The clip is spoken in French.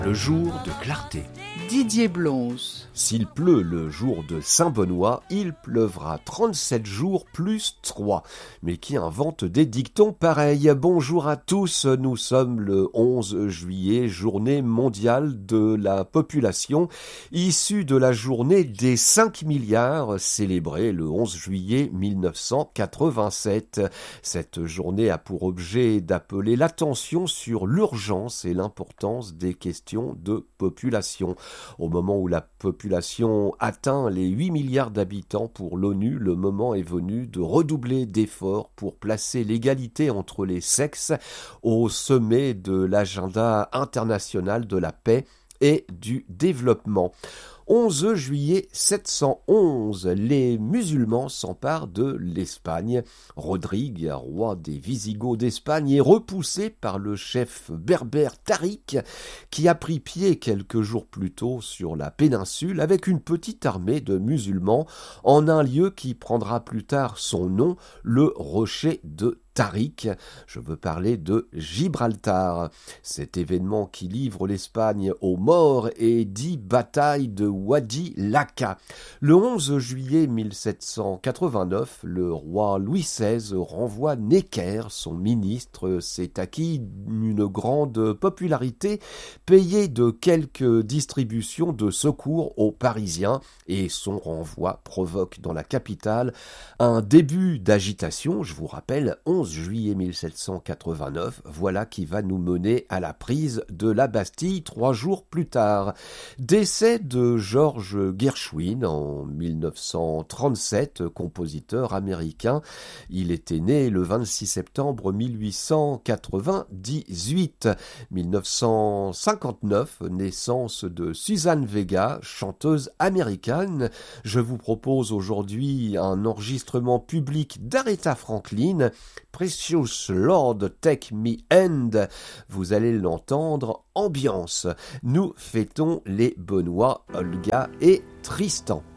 Le jour de clarté. Didier Blonze. S'il pleut le jour de Saint-Benoît, il pleuvra 37 jours plus 3. Mais qui invente des dictons pareils? Bonjour à tous, nous sommes le 11 juillet, journée mondiale de la population, issue de la journée des 5 milliards, célébrée le 11 juillet 1987. Cette journée a pour objet d'appeler l'attention sur l'urgence et l'importance des questions de population. Au moment où la population atteint les 8 milliards d'habitants pour l'ONU, le moment est venu de redoubler d'efforts pour placer l'égalité entre les sexes au sommet de l'agenda international de la paix et du développement. 11 juillet 711, les musulmans s'emparent de l'Espagne. Rodrigue, roi des Visigoths d'Espagne, est repoussé par le chef berbère Tariq, qui a pris pied quelques jours plus tôt sur la péninsule avec une petite armée de musulmans en un lieu qui prendra plus tard son nom, le rocher de Tariq. Je veux parler de Gibraltar. Cet événement qui livre l'Espagne aux morts est dit bataille de Wadi Laka. Le 11 juillet 1789, le roi Louis XVI renvoie Necker, son ministre, s'est acquis une grande popularité, payé de quelques distributions de secours aux Parisiens, et son renvoi provoque dans la capitale un début d'agitation. Je vous rappelle, 11 juillet 1789, voilà qui va nous mener à la prise de la Bastille 3 jours plus tard. Décès de George Gershwin en 1937, compositeur américain. Il était né le 26 septembre 1898. 1959, naissance de Suzanne Vega, chanteuse américaine. Je vous propose aujourd'hui un enregistrement public d'Aretha Franklin, Precious Lord Take Me Hand. Vous allez l'entendre, ambiance. Nous fêtons les Benoît, Olga et Tristan.